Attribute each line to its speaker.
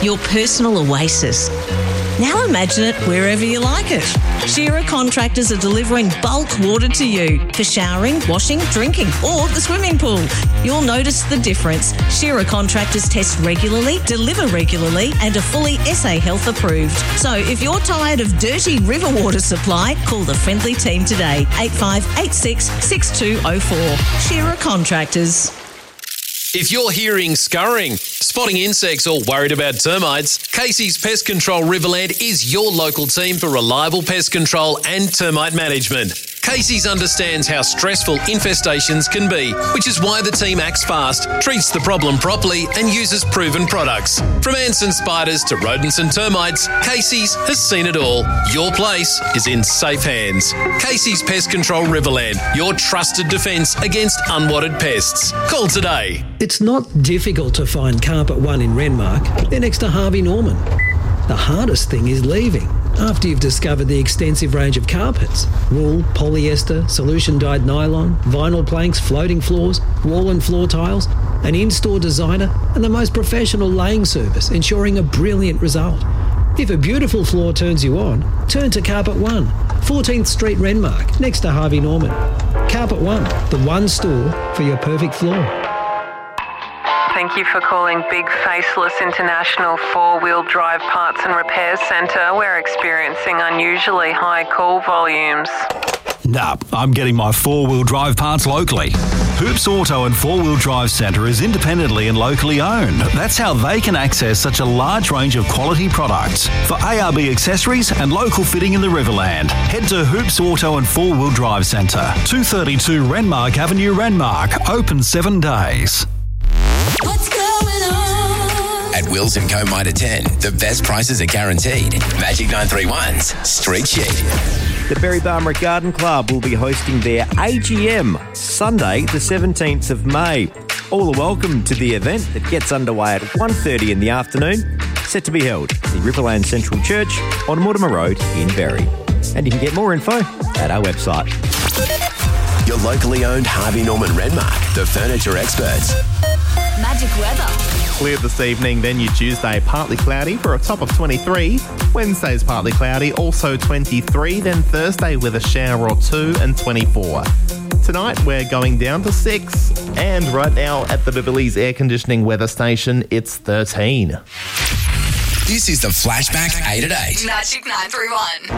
Speaker 1: your personal oasis. Now imagine it wherever you like it. Shearer Contractors are delivering bulk water to you for showering, washing, drinking or the swimming pool. You'll notice the difference. Shearer Contractors test regularly, deliver regularly and are fully SA Health approved. So if you're tired of dirty river water supply, call the friendly team today, 8586 6204. Shearer Contractors.
Speaker 2: If you're hearing scurrying, spotting insects or worried about termites, Casey's Pest Control Riverland is your local team for reliable pest control and termite management. Casey's understands how stressful infestations can be, which is why the team acts fast, treats the problem properly and uses proven products. From ants and spiders to rodents and termites, Casey's has seen it all. Your place is in safe hands. Casey's Pest Control Riverland, your trusted defence against unwanted pests. Call today.
Speaker 3: It's not difficult to find Carpet One in Renmark. They're next to Harvey Norman. The hardest thing is leaving after you've discovered the extensive range of carpets. Wool, polyester, solution-dyed nylon, vinyl planks, floating floors, wall and floor tiles, an in-store designer and the most professional laying service, ensuring a brilliant result. If a beautiful floor turns you on, turn to Carpet One, 14th Street Renmark, next to Harvey Norman. Carpet One, the one store for your perfect floor.
Speaker 4: Thank you for calling Big Faceless International 4-Wheel Drive Parts and Repair Centre. We're experiencing unusually high call volumes.
Speaker 5: Nah, I'm getting my 4-wheel drive parts locally. Hoops Auto and 4-Wheel Drive Centre is independently and locally owned. That's how they can access such a large range of quality products. For ARB accessories and local fitting in the Riverland, head to Hoops Auto and 4-Wheel Drive Centre, 232 Renmark Avenue, Renmark, open 7 days.
Speaker 6: What's going on?
Speaker 7: At Wills & Co. Mitre 10, the best prices are guaranteed. Magic 931's Street Sheet.
Speaker 8: The Berry Barmerick Garden Club will be hosting their AGM Sunday the 17th of May. All are welcome to the event that gets underway at 1:30 in the afternoon, set to be held at the Riverland Central Church on Mortimer Road in Berry. And you can get more info at our website.
Speaker 7: Your locally owned Harvey Norman Renmark, the furniture experts.
Speaker 6: Magic weather.
Speaker 9: Clear this evening, then your Tuesday partly cloudy for a top of 23. Wednesday's partly cloudy, also 23. Then Thursday with a shower or two and 24. Tonight we're going down to 6. And right now at the Beverley's air conditioning weather station, it's 13.
Speaker 7: This is the Flashback 8 at 8.
Speaker 6: Magic 931.